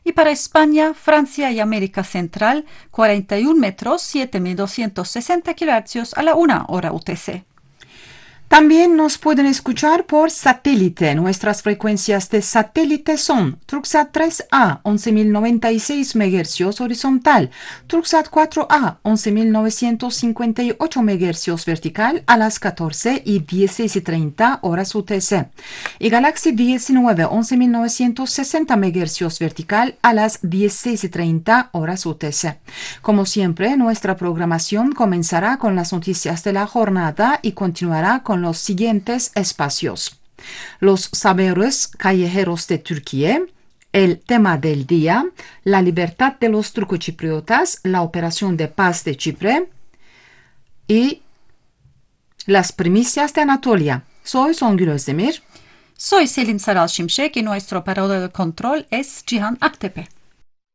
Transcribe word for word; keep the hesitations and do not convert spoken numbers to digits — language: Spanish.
y para España, Francia y América Central, cuarenta y un metros, siete mil doscientos sesenta kilohercios a la una hora U T C. También nos pueden escuchar por satélite. Nuestras frecuencias de satélite son Truxat tres A, once mil noventa y seis megahercios horizontal, Truxat cuatro A, once mil novecientos cincuenta y ocho megahercios vertical a las catorce y dieciséis y treinta horas U T C, y Galaxy diecinueve, once mil novecientos sesenta megahercios vertical a las dieciséis y treinta horas U T C. Como siempre, nuestra programación comenzará con las noticias de la jornada y continuará con los siguientes espacios: los saberes callejeros de Turquía, el tema del día, la libertad de los turcochipriotas, la operación de paz de Chipre y las primicias de Anatolia. Soy Songül Özdemir. Soy Selin Saral Şimşek y nuestro operador de control es Cihan Aktepe.